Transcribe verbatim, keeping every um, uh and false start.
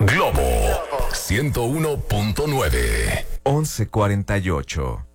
Globo ciento uno punto nueve. once cuarenta y ocho.